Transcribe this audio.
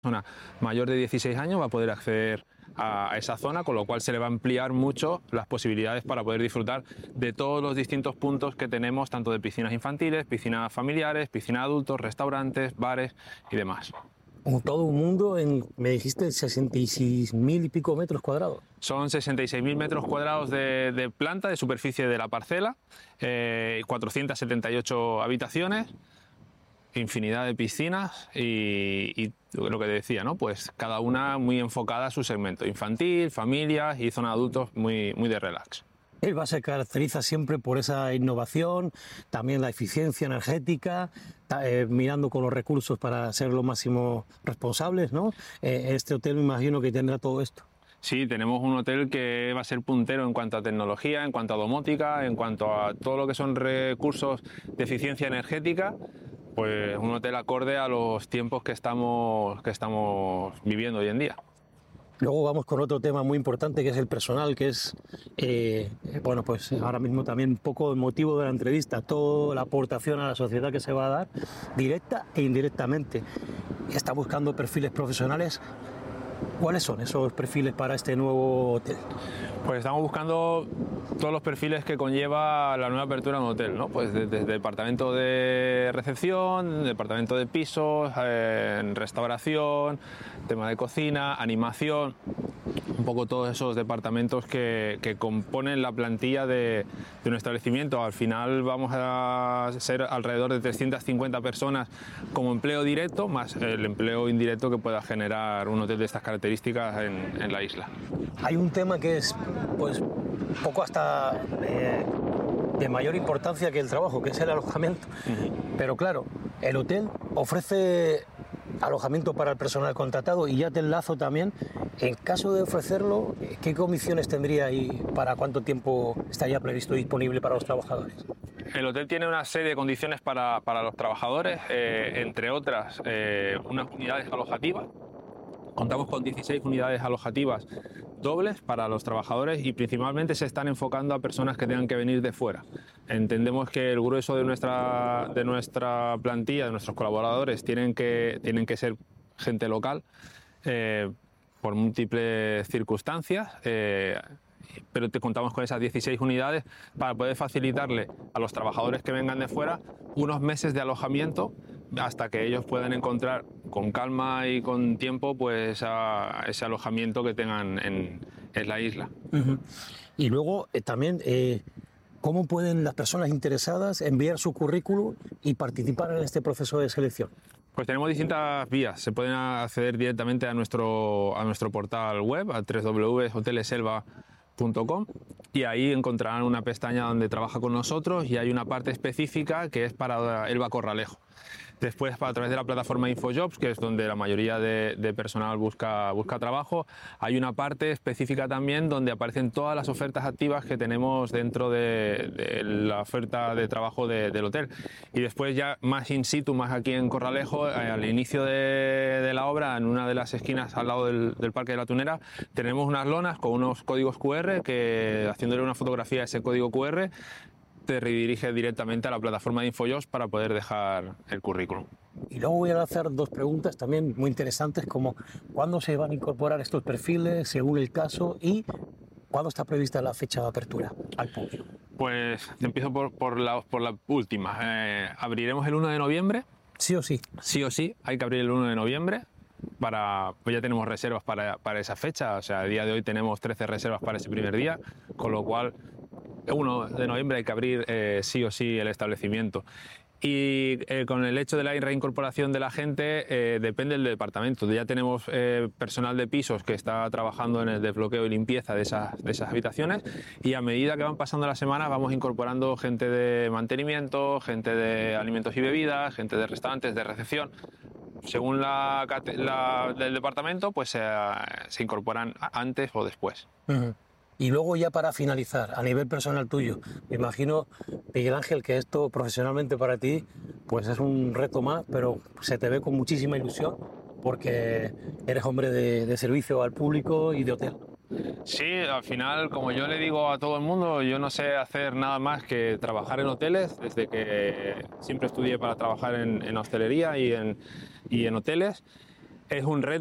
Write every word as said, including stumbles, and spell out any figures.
persona mayor de dieciséis años va a poder acceder a esa zona, con lo cual se le va a ampliar mucho las posibilidades para poder disfrutar de todos los distintos puntos que tenemos, tanto de piscinas infantiles, piscinas familiares, piscinas de adultos, restaurantes, bares y demás. Todo un mundo en, me dijiste, sesenta y seis mil y pico metros cuadrados. Son sesenta y seis mil metros cuadrados de, de planta, de superficie de la parcela, eh, cuatrocientas setenta y ocho habitaciones, infinidad de piscinas y, y lo que te decía, ¿no? Pues cada una muy enfocada a su segmento, infantil, familias y zona de adultos muy, muy de relax. El base se caracteriza siempre por esa innovación, también la eficiencia energética, eh, mirando con los recursos para ser lo máximo responsables, ¿no? Eh, este hotel me imagino que tendrá todo esto. Sí, tenemos un hotel que va a ser puntero en cuanto a tecnología, en cuanto a domótica, en cuanto a todo lo que son recursos de eficiencia energética. Pues un hotel acorde a los tiempos que estamos, que estamos viviendo hoy en día. Luego vamos con otro tema muy importante que es el personal, que es, eh, bueno, pues ahora mismo también un poco el motivo de la entrevista, toda la aportación a la sociedad que se va a dar, directa e indirectamente. Está buscando perfiles profesionales. ¿Cuáles son esos perfiles para este nuevo hotel? Pues estamos buscando todos los perfiles que conlleva la nueva apertura de un hotel, ¿no? Pues desde, desde departamento de recepción, departamento de pisos, eh, restauración, tema de cocina, animación, un poco todos esos departamentos que, que componen la plantilla de, de un establecimiento. Al final vamos a ser alrededor de trescientas cincuenta personas como empleo directo, más el empleo indirecto que pueda generar un hotel de estas características en, en la isla. Hay un tema que es, pues, poco hasta eh, de mayor importancia que el trabajo, que es el alojamiento. Uh-huh. Pero claro, el hotel ofrece alojamiento para el personal contratado y ya te enlazo también. En caso de ofrecerlo, ¿qué condiciones tendría y para cuánto tiempo estaría previsto disponible para los trabajadores? El hotel tiene una serie de condiciones para, para los trabajadores, eh, entre otras eh, unas unidades alojativas. Contamos con dieciséis unidades alojativas dobles para los trabajadores y principalmente se están enfocando a personas que tengan que venir de fuera. Entendemos que el grueso de nuestra, de nuestra plantilla, de nuestros colaboradores, tienen que, tienen que ser gente local eh, por múltiples circunstancias. Eh, pero te contamos con esas dieciséis unidades para poder facilitarle a los trabajadores que vengan de fuera unos meses de alojamiento hasta que ellos puedan encontrar con calma y con tiempo pues a ese alojamiento que tengan en, en la isla. Uh-huh. Y luego eh, también eh, ¿cómo pueden las personas interesadas enviar su currículum y participar en este proceso de selección? Pues tenemos distintas vías. Se pueden acceder directamente a nuestro, a nuestro portal web, a doble u doble u doble u punto hoteleselva punto com, y ahí encontrarán una pestaña donde trabaja con nosotros y hay una parte específica que es para Elba Corralejo. Después, a través de la plataforma InfoJobs, que es donde la mayoría de, de personal busca, busca trabajo, hay una parte específica también donde aparecen todas las ofertas activas que tenemos dentro de, de la oferta de trabajo de, del hotel. Y después ya más in situ, más aquí en Corralejo, eh, al inicio de, de la obra, en una de las esquinas al lado del, del Parque de la Tunera, tenemos unas lonas con unos códigos cu erre que, haciéndole una fotografía a ese código cu erre, te redirige directamente a la plataforma de InfoJobs para poder dejar el currículum. Y luego voy a hacer dos preguntas también muy interesantes, como ¿cuándo se van a incorporar estos perfiles según el caso y cuándo está prevista la fecha de apertura al público? Pues empiezo por, por, la, por la última. Eh, abriremos el uno de noviembre. ¿Sí o sí? Sí o sí, hay que abrir el uno de noviembre. Para, pues ya tenemos reservas para, para esa fecha, o sea, a día de hoy tenemos trece reservas para ese primer día, con lo cual el uno de noviembre hay que abrir eh, sí o sí el establecimiento. Y eh, con el hecho de la reincorporación de la gente eh, depende del departamento. Ya tenemos eh, personal de pisos que está trabajando en el desbloqueo y limpieza de esas, de esas habitaciones, y a medida que van pasando las semanas vamos incorporando gente de mantenimiento, gente de alimentos y bebidas, gente de restaurantes, de recepción. Según la, la del departamento, pues se, se incorporan antes o después. Uh-huh. Y luego ya para finalizar, a nivel personal tuyo, me imagino, Miguel Ángel, que esto profesionalmente para ti pues es un reto más, pero se te ve con muchísima ilusión porque eres hombre de, de servicio al público y de hotel. Sí, al final, como yo le digo a todo el mundo, yo no sé hacer nada más que trabajar en hoteles, desde que siempre estudié para trabajar en, en hostelería y en, y en hoteles. es un reto.